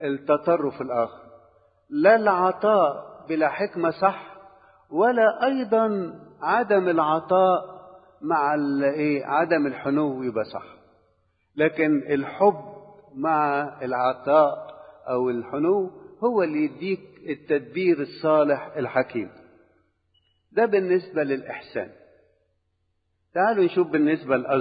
التطرف الآخر، لا العطاء بلا حكمة صح، ولا أيضا عدم العطاء مع عدم الحنو يبقى صح. لكن الحب مع العطاء أو الحنو هو اللي يديك التدبير الصالح الحكيم. ده بالنسبة للإحسان. تعالوا نشوف بالنسبة